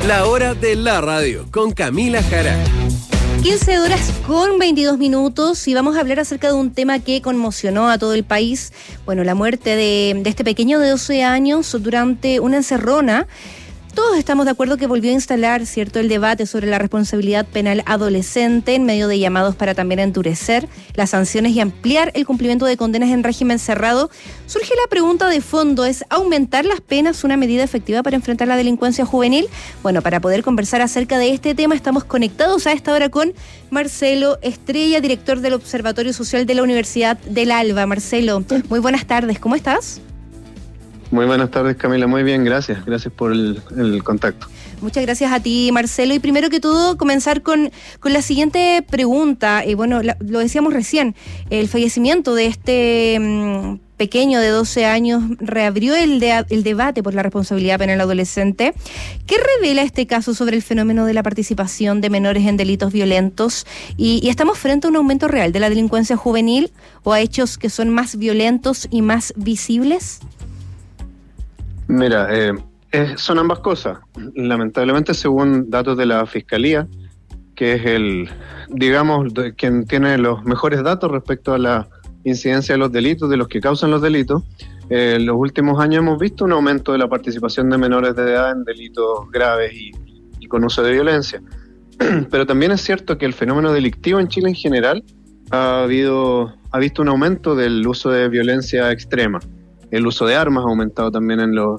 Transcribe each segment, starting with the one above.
La hora de la radio con Camila Jara. 15 horas con 22 minutos y vamos a hablar acerca de un tema que conmocionó a todo el país. Bueno, la muerte de este pequeño de 12 años durante una encerrona. Todos estamos de acuerdo que volvió a instalar, ¿cierto?, el debate sobre la responsabilidad penal adolescente en medio de llamados para también endurecer las sanciones y ampliar el cumplimiento de condenas en régimen cerrado. Surge la pregunta de fondo, ¿es aumentar las penas una medida efectiva para enfrentar la delincuencia juvenil? Bueno, para poder conversar acerca de este tema estamos conectados a esta hora con Marcelo Estrella, director del Observatorio Social de la Universidad del Alba. Marcelo, muy buenas tardes, ¿cómo estás? Muy buenas tardes, Camila. Muy bien, gracias. Gracias por el contacto. Muchas gracias a ti, Marcelo. Y primero que todo, comenzar con la siguiente pregunta. Lo decíamos recién, el fallecimiento de este pequeño de 12 años reabrió el debate por la responsabilidad penal adolescente. ¿Qué revela este caso sobre el fenómeno de la participación de menores en delitos violentos? ¿Y estamos frente a un aumento real de la delincuencia juvenil o a hechos que son más violentos y más visibles? Mira, son ambas cosas. Lamentablemente, según datos de la Fiscalía, que es quien tiene los mejores datos respecto a la incidencia de los delitos, de los que causan los delitos, en los últimos años hemos visto un aumento de la participación de menores de edad en delitos graves y con uso de violencia. Pero también es cierto que el fenómeno delictivo en Chile en general ha visto un aumento del uso de violencia extrema. El uso de armas ha aumentado también en los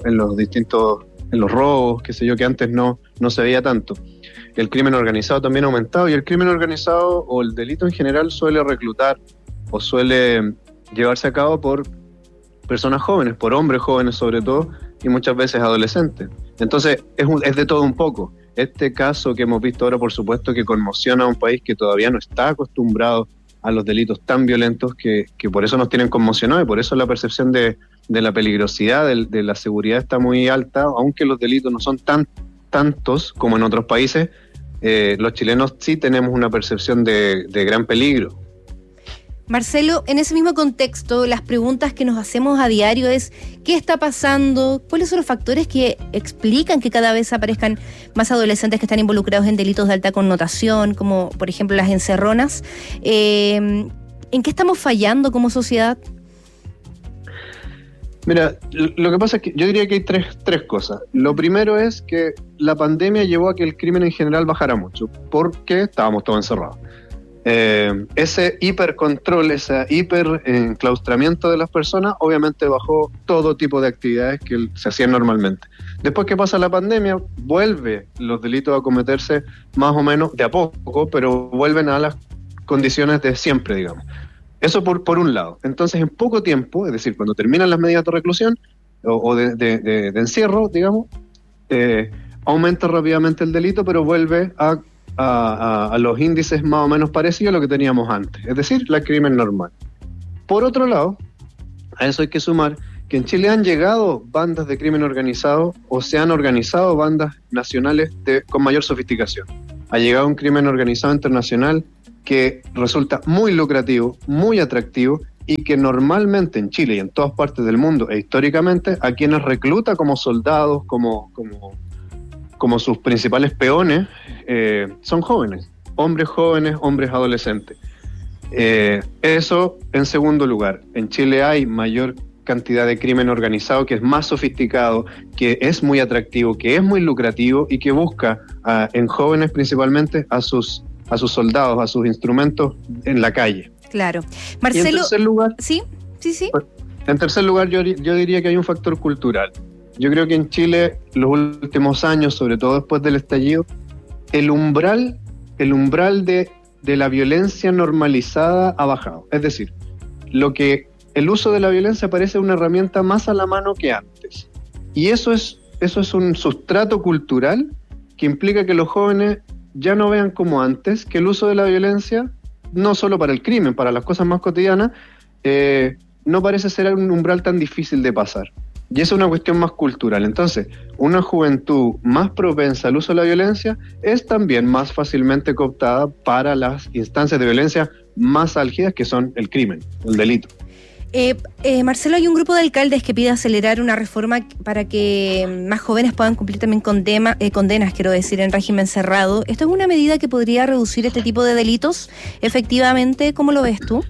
robos, qué sé yo, que antes no se veía tanto. El crimen organizado también ha aumentado, y el crimen organizado o el delito en general suele reclutar o suele llevarse a cabo por personas jóvenes, por hombres jóvenes sobre todo, y muchas veces adolescentes. Entonces es de todo un poco. Este caso que hemos visto ahora, por supuesto, que conmociona a un país que todavía no está acostumbrado a los delitos tan violentos, que por eso nos tienen conmocionados, y por eso la percepción de la peligrosidad, de la seguridad está muy alta. Aunque los delitos no son tantos como en otros países, los chilenos sí tenemos una percepción de gran peligro. Marcelo, en ese mismo contexto, las preguntas que nos hacemos a diario es ¿qué está pasando? ¿Cuáles son los factores que explican que cada vez aparezcan más adolescentes que están involucrados en delitos de alta connotación, como por ejemplo las encerronas? ¿En qué estamos fallando como sociedad? Mira, lo que pasa es que yo diría que hay tres cosas. Lo primero es que la pandemia llevó a que el crimen en general bajara mucho, porque estábamos todos encerrados. Ese hipercontrol, ese hiperenclaustramiento de las personas, obviamente bajó todo tipo de actividades que se hacían normalmente. Después que pasa la pandemia, vuelve los delitos a cometerse más o menos de a poco, pero vuelven a las condiciones de siempre, digamos. Eso por un lado. Entonces, en poco tiempo, es decir, cuando terminan las medidas de reclusión o de encierro, digamos, aumenta rápidamente el delito, pero vuelve a los índices más o menos parecidos a lo que teníamos antes, es decir, el crimen normal. Por otro lado, a eso hay que sumar que en Chile han llegado bandas de crimen organizado, o se han organizado bandas nacionales con mayor sofisticación. Ha llegado un crimen organizado internacional que resulta muy lucrativo, muy atractivo, y que normalmente en Chile y en todas partes del mundo e históricamente a quienes recluta como soldados, como sus principales peones, son jóvenes, hombres adolescentes. Eso en segundo lugar. En Chile hay mayor cantidad de crimen organizado, que es más sofisticado, que es muy atractivo, que es muy lucrativo y que busca en jóvenes principalmente a sus soldados, a sus instrumentos en la calle. Claro. Marcelo, y en tercer lugar, sí. En tercer lugar, yo diría que hay un factor cultural. Yo creo que en Chile, los últimos años, sobre todo después del estallido, el umbral de la violencia normalizada ha bajado. Es decir, el uso de la violencia parece una herramienta más a la mano que antes. Y eso es un sustrato cultural que implica que los jóvenes ya no vean como antes que el uso de la violencia, no solo para el crimen, para las cosas más cotidianas, no parece ser un umbral tan difícil de pasar. Y eso es una cuestión más cultural. Entonces, una juventud más propensa al uso de la violencia es también más fácilmente cooptada para las instancias de violencia más álgidas, que son el crimen, el delito. Marcelo, hay un grupo de alcaldes que pide acelerar una reforma para que más jóvenes puedan cumplir también condenas, quiero decir, en régimen cerrado. ¿Esto es una medida que podría reducir este tipo de delitos? Efectivamente, ¿cómo lo ves tú?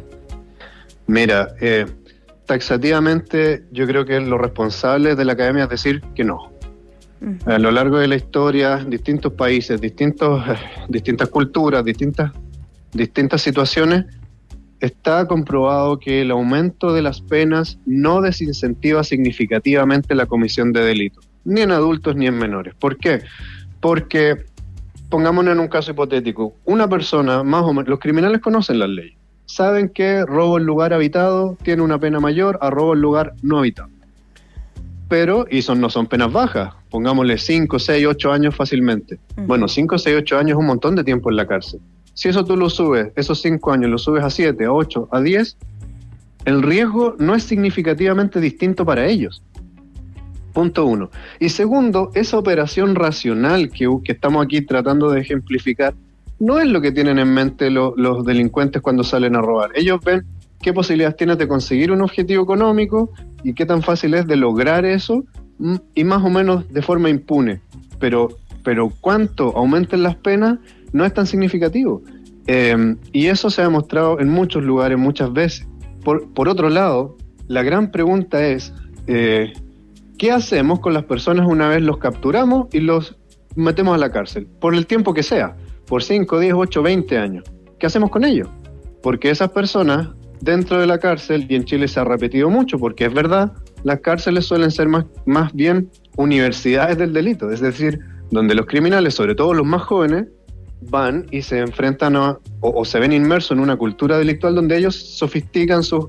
Mira, taxativamente yo creo que lo responsable de la academia es decir que no. A lo largo de la historia, distintos países, distintas culturas, distintas situaciones, está comprobado que el aumento de las penas no desincentiva significativamente la comisión de delitos, ni en adultos ni en menores. ¿Por qué? Porque, pongámonos en un caso hipotético, una persona, más o menos, los criminales conocen las leyes, saben que robo en lugar habitado tiene una pena mayor a robo en lugar no habitado. Pero, no son penas bajas, pongámosle 5, 6, 8 años fácilmente. Bueno, 5, 6, 8 años es un montón de tiempo en la cárcel. Si eso tú lo subes, esos 5 años lo subes a 7, a 8, a 10, el riesgo no es significativamente distinto para ellos. Punto 1. Y segundo, esa operación racional que estamos aquí tratando de ejemplificar, no es lo que tienen en mente los delincuentes cuando salen a robar. Ellos ven qué posibilidades tienes de conseguir un objetivo económico y qué tan fácil es de lograr eso, y más o menos de forma impune. Pero cuánto aumenten las penas no es tan significativo. Y eso se ha demostrado en muchos lugares muchas veces. Por otro lado, la gran pregunta es, ¿qué hacemos con las personas una vez los capturamos y los metemos a la cárcel? Por el tiempo que sea, por 5, 10, 8, 20 años. ¿Qué hacemos con ellos? Porque esas personas dentro de la cárcel, y en Chile se ha repetido mucho, porque es verdad, las cárceles suelen ser más bien universidades del delito, es decir, donde los criminales, sobre todo los más jóvenes, van y se enfrentan o se ven inmersos en una cultura delictual donde ellos sofistican sus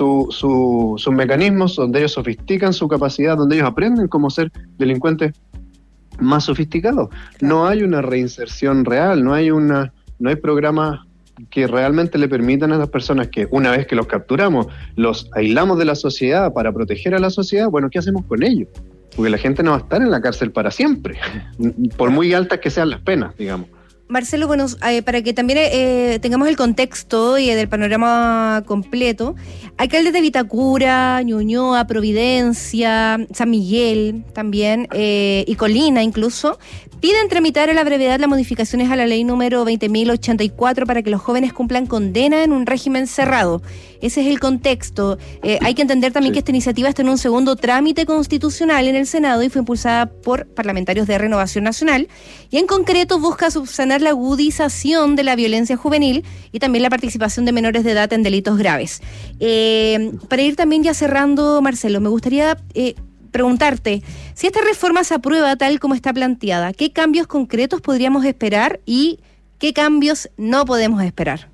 mecanismos, donde ellos sofistican su capacidad, donde ellos aprenden cómo ser delincuentes más sofisticados. No hay una reinserción real, no hay programas que realmente le permitan a las personas que una vez que los capturamos, los aislamos de la sociedad para proteger a la sociedad. Bueno, ¿qué hacemos con ellos? Porque la gente no va a estar en la cárcel para siempre, por muy altas que sean las penas, digamos. Marcelo, bueno, para que también tengamos el contexto y del panorama completo, alcaldes de Vitacura, Ñuñoa, Providencia, San Miguel también, y Colina incluso, piden tramitar a la brevedad las modificaciones a la ley número 20.084 para que los jóvenes cumplan condena en un régimen cerrado. Ese es el contexto. Hay que entender también que esta iniciativa está en un segundo trámite constitucional en el Senado y fue impulsada por parlamentarios de Renovación Nacional, y en concreto busca subsanar la agudización de la violencia juvenil y también la participación de menores de edad en delitos graves. Para ir también ya cerrando, Marcelo, me gustaría preguntarte, si esta reforma se aprueba tal como está planteada, ¿qué cambios concretos podríamos esperar y qué cambios no podemos esperar?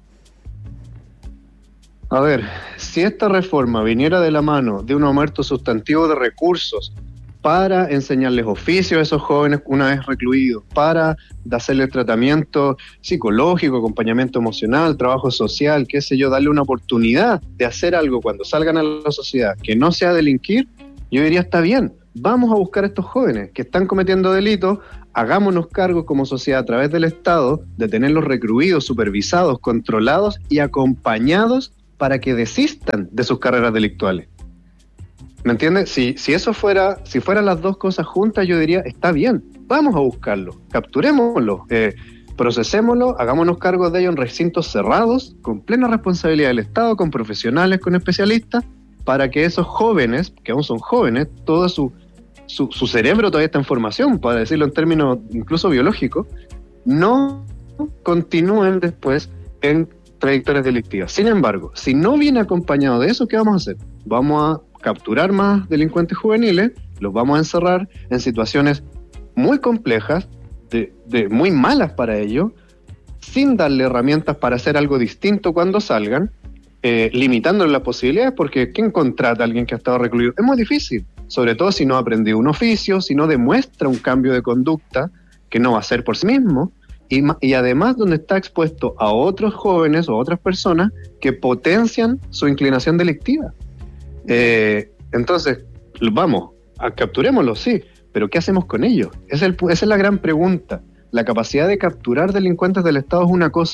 A ver, si esta reforma viniera de la mano de un aumento sustantivo de recursos para enseñarles oficios a esos jóvenes una vez recluidos, para hacerles tratamiento psicológico, acompañamiento emocional, trabajo social, qué sé yo, darle una oportunidad de hacer algo cuando salgan a la sociedad, que no sea delinquir, yo diría está bien, vamos a buscar a estos jóvenes que están cometiendo delitos, hagámonos cargo como sociedad a través del Estado de tenerlos recluidos, supervisados, controlados y acompañados para que desistan de sus carreras delictuales. ¿Me entiendes? Si fueran las dos cosas juntas, yo diría, está bien, vamos a buscarlo, capturémoslo, procesémoslo, hagámonos cargo de ello en recintos cerrados, con plena responsabilidad del Estado, con profesionales, con especialistas, para que esos jóvenes, que aún son jóvenes, todo su cerebro todavía está en formación, para decirlo en términos incluso biológicos, no continúen después en trayectorias delictivas. Sin embargo, si no viene acompañado de eso, ¿qué vamos a hacer? Vamos a capturar más delincuentes juveniles, los vamos a encerrar en situaciones muy complejas, muy malas para ellos, sin darle herramientas para hacer algo distinto cuando salgan, limitándoles las posibilidades, porque ¿quién contrata a alguien que ha estado recluido? Es muy difícil, sobre todo si no ha aprendido un oficio, si no demuestra un cambio de conducta que no va a ser por sí mismo, y además donde está expuesto a otros jóvenes o otras personas que potencian su inclinación delictiva. Entonces, vamos, capturémoslos, sí, pero ¿qué hacemos con ellos? Esa es la gran pregunta. La capacidad de capturar delincuentes del Estado es una cosa,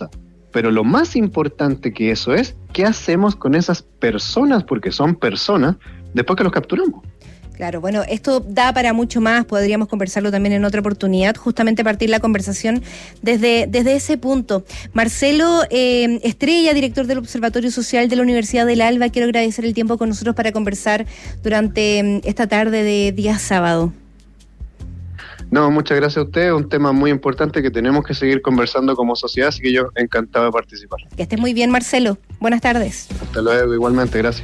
Pero lo más importante que eso es, ¿qué hacemos con esas personas? Porque son personas después que los capturamos. Claro, bueno, esto da para mucho más, podríamos conversarlo también en otra oportunidad, justamente partir la conversación desde ese punto. Marcelo Estrella, director del Observatorio Social de la Universidad del Alba, quiero agradecer el tiempo con nosotros para conversar durante esta tarde de día sábado. No, muchas gracias a usted, un tema muy importante que tenemos que seguir conversando como sociedad, así que yo encantado de participar. Que estés muy bien, Marcelo. Buenas tardes. Hasta luego, igualmente, gracias.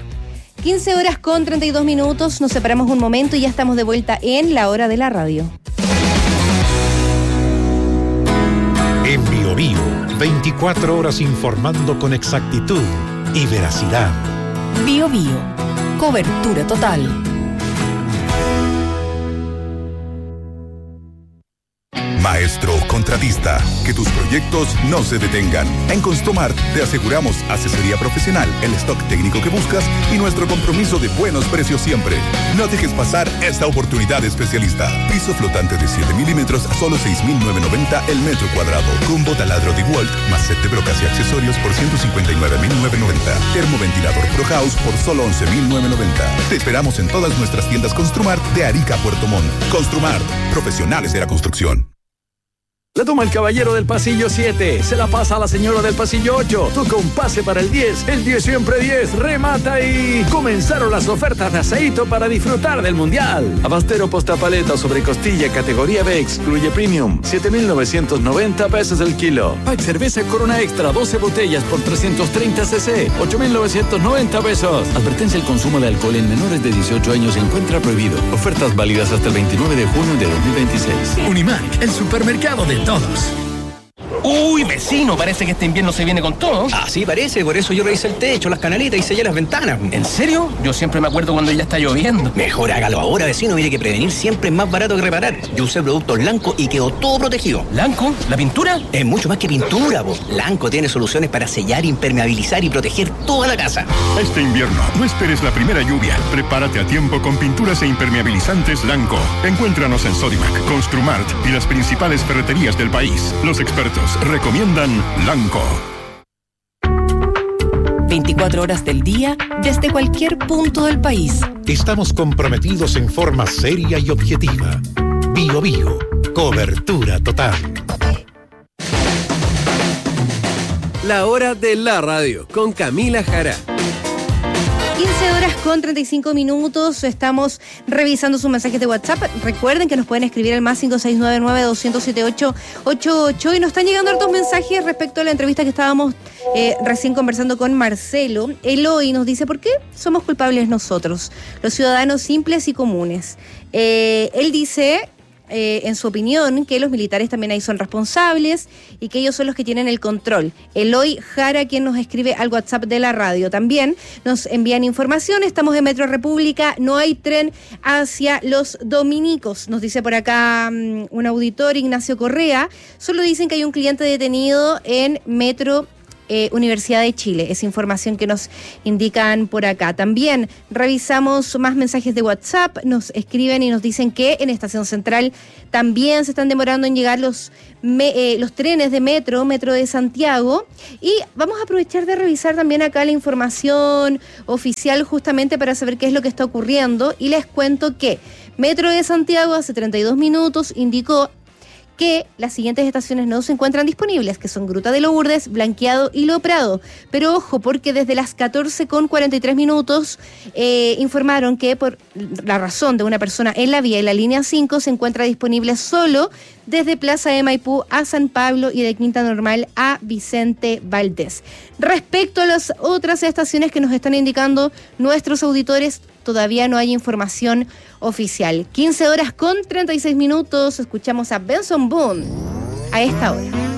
15:32, nos separamos un momento y ya estamos de vuelta en La Hora de la Radio. En BioBio, 24 horas informando con exactitud y veracidad. BioBio, cobertura total. Maestro contratista, que tus proyectos no se detengan. En Construmart te aseguramos asesoría profesional, el stock técnico que buscas y nuestro compromiso de buenos precios siempre. No dejes pasar esta oportunidad especialista. Piso flotante de 7 milímetros a solo 6.990 el metro cuadrado. Combo taladro DeWalt más set de brocas y accesorios por 159.990. Termoventilador Pro House por solo 11.990. Te esperamos en todas nuestras tiendas Construmart de Arica a Puerto Montt. Construmart, profesionales de la construcción. La toma el caballero del pasillo 7, se la pasa a la señora del pasillo 8, toca un pase para el 10 siempre 10, remata y... Comenzaron las ofertas de aceito para disfrutar del Mundial. Abastero postapaleta sobre costilla categoría B, excluye Premium, 7.990 pesos el kilo. Pack cerveza Corona Extra, 12 botellas por 330 cc, 8.990 pesos. Advertencia: el consumo de alcohol en menores de 18 años se encuentra prohibido. Ofertas válidas hasta el 29 de junio de 2026. Unimark, el supermercado de todos. Uy, vecino, parece que este invierno se viene con todo. Así parece, por eso yo revisé el techo, las canaletas y sellé las ventanas. ¿En serio? Yo siempre me acuerdo cuando ya está lloviendo. Mejor hágalo ahora, vecino, mire que prevenir siempre es más barato que reparar. Yo usé productos Lanco y quedó todo protegido. ¿Lanco? ¿La pintura? Es mucho más que pintura, vos. Lanco tiene soluciones para sellar, impermeabilizar y proteger toda la casa. Este invierno, no esperes la primera lluvia. Prepárate a tiempo con pinturas e impermeabilizantes Lanco. Encuéntranos en Sodimac, Construmart y las principales ferreterías del país. Los expertos recomiendan Lanco. 24 horas del día, desde cualquier punto del país. Estamos comprometidos en forma seria y objetiva. BioBio, cobertura total. La Hora de la Radio, con Camila Jara. 15:35, estamos revisando sus mensajes de WhatsApp. Recuerden que nos pueden escribir al más 569-207-8888 y nos están llegando hartos mensajes respecto a la entrevista que estábamos recién conversando con Marcelo. Eloy nos dice: ¿por qué somos culpables nosotros, los ciudadanos simples y comunes? Él dice... en su opinión, que los militares también ahí son responsables y que ellos son los que tienen el control. Eloy Jara, quien nos escribe al WhatsApp de la radio. También nos envían información: estamos en Metro República, no hay tren hacia Los Dominicos. Nos dice por acá un auditor, Ignacio Correa, solo dicen que hay un cliente detenido en Metro Universidad de Chile. Es información que nos indican por acá. También revisamos más mensajes de WhatsApp. Nos escriben y nos dicen que en Estación Central también se están demorando en llegar los trenes de Metro de Santiago. Y vamos a aprovechar de revisar también acá la información oficial justamente para saber qué es lo que está ocurriendo. Y les cuento que Metro de Santiago hace 32 minutos indicó que las siguientes estaciones no se encuentran disponibles, que son Gruta de Lourdes, Blanqueado y Lo Prado. Pero ojo, porque desde las 14:43 informaron que por la razón de una persona en la vía y la línea 5 se encuentra disponible solo desde Plaza de Maipú a San Pablo y de Quinta Normal a Vicente Valdés. Respecto a las otras estaciones que nos están indicando nuestros auditores, todavía no hay información oficial. 15:36, escuchamos a Benson Boone a esta hora.